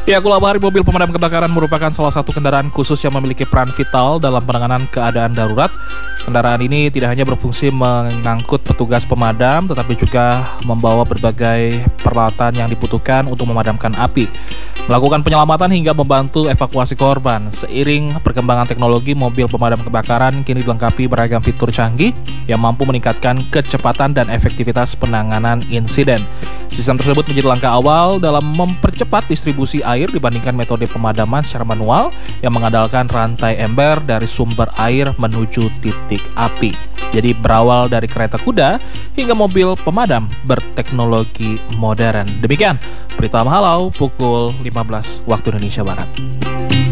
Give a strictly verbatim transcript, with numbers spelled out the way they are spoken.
Ya, Kula Bahari mobil pemadam kebakaran merupakan salah satu kendaraan khusus yang memiliki peran vital dalam penanganan keadaan darurat. Kendaraan ini tidak hanya berfungsi mengangkut petugas pemadam, tetapi juga membawa berbagai peralatan yang dibutuhkan untuk memadamkan api, melakukan penyelamatan hingga membantu evakuasi korban. Seiring perkembangan teknologi, mobil pemadam kebakaran kini dilengkapi beragam fitur canggih yang mampu meningkatkan kecepatan dan efektivitas penanganan insiden. Sistem tersebut menjadi langkah awal dalam mempercepat distribusi air dibandingkan metode pemadaman secara manual yang mengandalkan rantai ember dari sumber air menuju titik api. Jadi berawal dari kereta kuda hingga mobil pemadam berteknologi modern. Demikian berita Mahalau pukul lima belas waktu Indonesia Barat.